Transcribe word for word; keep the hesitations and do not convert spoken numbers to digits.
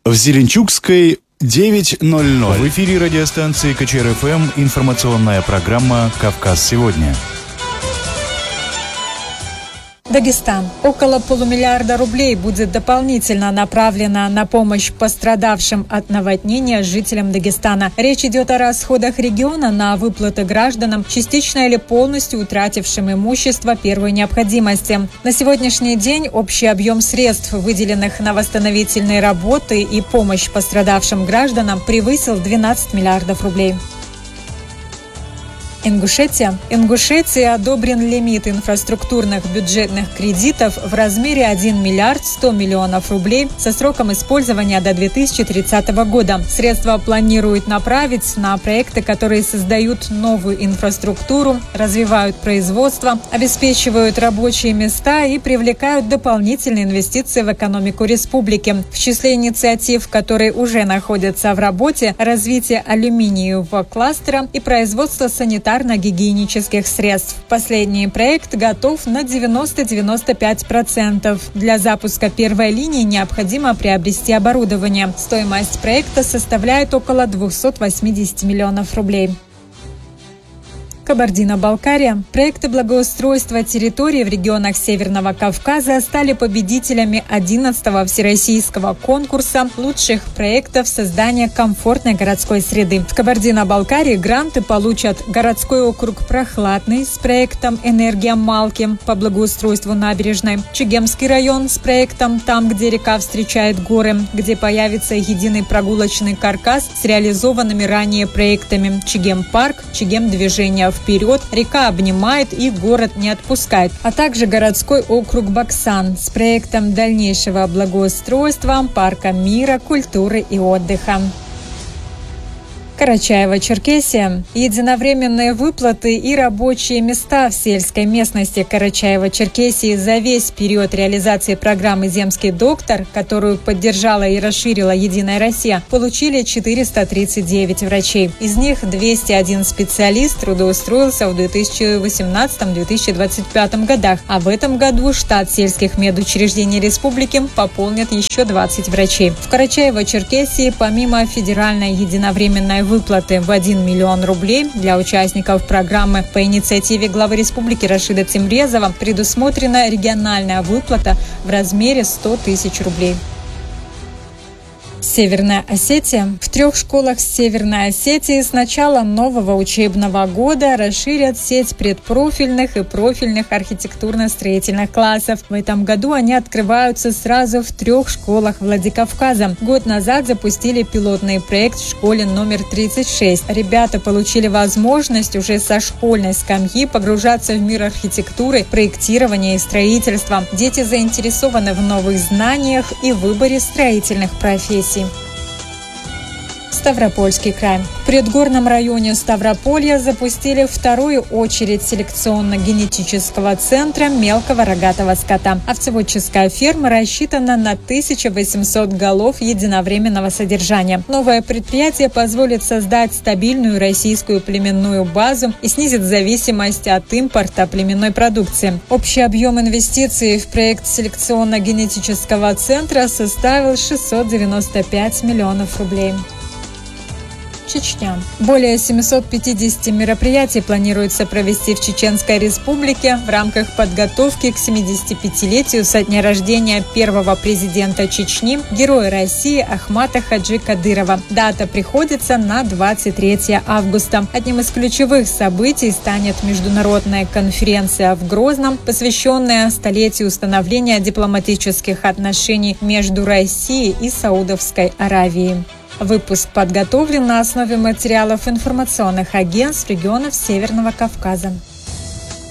В Зеленчукской девять ноль ноль. В эфире радиостанции КЧР-ФМ информационная программа «Кавказ сегодня». Дагестан. Около полумиллиарда рублей будет дополнительно направлено на помощь пострадавшим от наводнения жителям Дагестана. Речь идет о расходах региона на выплаты гражданам, частично или полностью утратившим имущество первой необходимости. На сегодняшний день общий объем средств, выделенных на восстановительные работы и помощь пострадавшим гражданам, превысил двенадцать миллиардов рублей. Ингушетия. Ингушетии одобрен лимит инфраструктурных бюджетных кредитов в размере один миллиард сто миллионов рублей со сроком использования до две тысячи тридцатого года. Средства планируют направить на проекты, которые создают новую инфраструктуру, развивают производство, обеспечивают рабочие места и привлекают дополнительные инвестиции в экономику республики. В числе инициатив, которые уже находятся в работе, развитие алюминиевого кластера и производство санитарных гигиенических средств. Последний проект готов на девяносто - девяносто пять процентов. Для запуска первой линии необходимо приобрести оборудование. Стоимость проекта составляет около двести восемьдесят миллионов рублей. Кабардино-Балкария. Проекты благоустройства территорий в регионах Северного Кавказа стали победителями одиннадцатого всероссийского конкурса лучших проектов создания комфортной городской среды. В Кабардино-Балкарии гранты получат городской округ Прохладный с проектом «Энергия Малки» по благоустройству набережной, Чегемский район с проектом «Там, где река встречает горы», где появится единый прогулочный каркас с реализованными ранее проектами Чегем-парк, Чегем-движение вперед, река обнимает и город не отпускает, а также городской округ Баксан с проектом дальнейшего благоустройства парка мира, культуры и отдыха. Карачаево-Черкесия. Единовременные выплаты и рабочие места в сельской местности Карачаево-Черкесии за весь период реализации программы «Земский доктор», которую поддержала и расширила «Единая Россия», получили четыреста тридцать девять врачей. Из них двести один специалист трудоустроился в две тысячи восемнадцатом - две тысячи двадцать пятом годах, а в этом году штат сельских медучреждений республики пополнят еще двадцать врачей. В Карачаево-Черкесии помимо федеральной единовременной выплаты в один миллион рублей для участников программы по инициативе главы республики Рашида Тимрезова предусмотрена региональная выплата в размере сто тысяч рублей. Северная Осетия. В трех школах Северной Осетии с начала нового учебного года расширят сеть предпрофильных и профильных архитектурно-строительных классов. В этом году они открываются сразу в трех школах Владикавказа. Год назад запустили пилотный проект в школе номер тридцать шесть. Ребята получили возможность уже со школьной скамьи погружаться в мир архитектуры, проектирования и строительства. Дети заинтересованы в новых знаниях и выборе строительных профессий. Ставропольский край. В предгорном районе Ставрополья запустили вторую очередь селекционно-генетического центра мелкого рогатого скота. Овцеводческая ферма рассчитана на тысячу восемьсот голов единовременного содержания. Новое предприятие позволит создать стабильную российскую племенную базу и снизит зависимость от импорта племенной продукции. Общий объем инвестиций в проект селекционно-генетического центра составил шестьсот девяносто пять миллионов рублей. Чечня. Более семисот пятидесяти мероприятий планируется провести в Чеченской Республике в рамках подготовки к семидесятипятилетию со дня рождения первого президента Чечни, героя России Ахмата Хаджи Кадырова. Дата приходится на двадцать третье августа. Одним из ключевых событий станет международная конференция в Грозном, посвященная столетию установления дипломатических отношений между Россией и Саудовской Аравией. Выпуск подготовлен на основе материалов информационных агентств регионов Северного Кавказа.